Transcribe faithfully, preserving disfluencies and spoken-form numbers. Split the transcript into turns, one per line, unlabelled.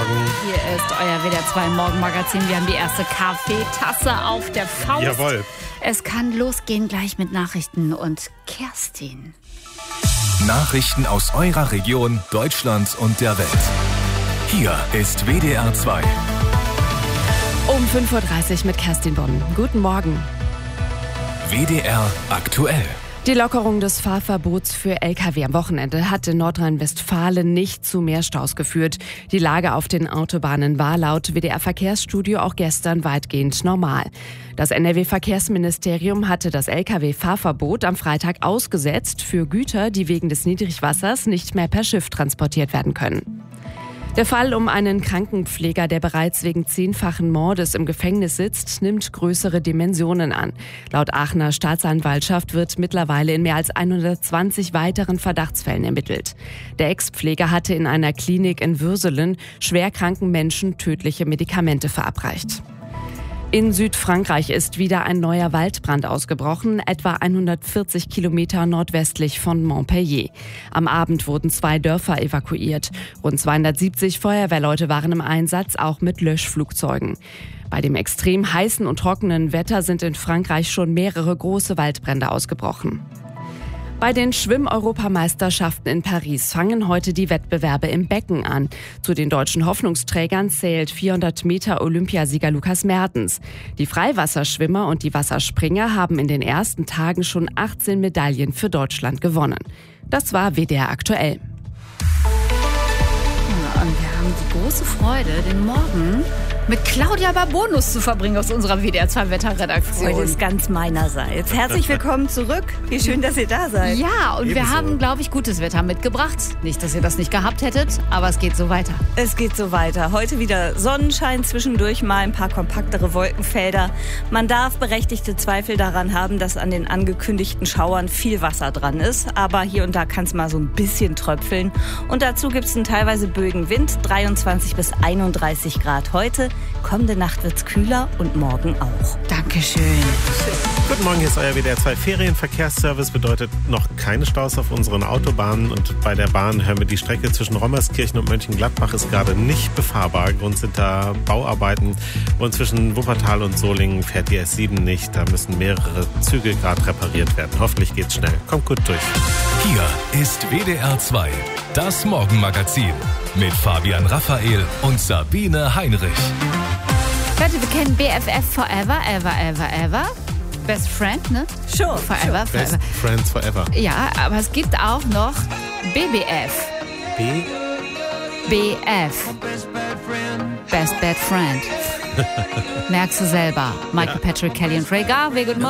Morgen.
Hier ist euer W D R zwei Morgenmagazin. Wir haben die erste Kaffeetasse auf der Faust.
Jawohl.
Es kann losgehen gleich mit Nachrichten und Kerstin.
Nachrichten aus eurer Region, Deutschland und der Welt. Hier ist W D R zwei.
Um fünf Uhr dreißig mit Kerstin Bonn. Guten Morgen.
W D R aktuell.
Die Lockerung des Fahrverbots für L K W am Wochenende hat in Nordrhein-Westfalen nicht zu mehr Staus geführt. Die Lage auf den Autobahnen war laut W D R-Verkehrsstudio auch gestern weitgehend normal. Das N R W-Verkehrsministerium hatte das L K W-Fahrverbot am Freitag ausgesetzt für Güter, die wegen des Niedrigwassers nicht mehr per Schiff transportiert werden können. Der Fall um einen Krankenpfleger, der bereits wegen zehnfachen Mordes im Gefängnis sitzt, nimmt größere Dimensionen an. Laut Aachener Staatsanwaltschaft wird mittlerweile in mehr als hundertzwanzig weiteren Verdachtsfällen ermittelt. Der Ex-Pfleger hatte in einer Klinik in Würselen schwerkranken Menschen tödliche Medikamente verabreicht. In Südfrankreich ist wieder ein neuer Waldbrand ausgebrochen, etwa hundertvierzig Kilometer nordwestlich von Montpellier. Am Abend wurden zwei Dörfer evakuiert. Rund zweihundertsiebzig Feuerwehrleute waren im Einsatz, auch mit Löschflugzeugen. Bei dem extrem heißen und trockenen Wetter sind in Frankreich schon mehrere große Waldbrände ausgebrochen. Bei den Schwimm-Europameisterschaften in Paris fangen heute die Wettbewerbe im Becken an. Zu den deutschen Hoffnungsträgern zählt vierhundert Meter Olympiasieger Lukas Mertens. Die Freiwasserschwimmer und die Wasserspringer haben in den ersten Tagen schon achtzehn Medaillen für Deutschland gewonnen. Das war W D R aktuell.
Ja, und wir haben die große Freude, den Morgen mit Claudia Barbonus zu verbringen aus unserer W D R zwei Wetterredaktion.
Freude ist ganz meinerseits. Herzlich willkommen zurück. Wie schön, dass ihr da seid.
Ja, und wir
Ebenso.
haben, glaube ich, gutes Wetter mitgebracht. Nicht, dass ihr das nicht gehabt hättet, aber es geht so weiter.
Es geht so weiter. Heute wieder Sonnenschein, zwischendurch mal ein paar kompaktere Wolkenfelder. Man darf berechtigte Zweifel daran haben, dass an den angekündigten Schauern viel Wasser dran ist. Aber hier und da kann es mal so ein bisschen tröpfeln. Und dazu gibt es einen teilweise böigen Wind, dreiundzwanzig bis einunddreißig Grad heute. Kommende Nacht wird's kühler und morgen auch.
Dankeschön.
Guten Morgen, hier ist euer W D R zwei Ferienverkehrsservice. Bedeutet noch keine Staus auf unseren Autobahnen. Und bei der Bahn hören wir, die Strecke zwischen Rommerskirchen und Mönchengladbach ist gerade nicht befahrbar. Grund sind da Bauarbeiten. Und zwischen Wuppertal und Solingen fährt die S sieben nicht. Da müssen mehrere Züge gerade repariert werden. Hoffentlich geht's schnell. Kommt gut durch.
Hier ist W D R zwei, das Morgenmagazin mit Fabian Raphael und Sabine Heinrich.
Leute, wir kennen B F F Forever, Ever, Ever, Ever. Best Friend, ne?
Sure.
Forever,
Best
Forever.
Friends Forever.
Ja, aber es gibt auch noch B B F.
B?
B F. Best Bad Friend. Merkst du selber. Michael,
Ja.
Patrick, Kelly und Ray Garvey. Guten Morgen.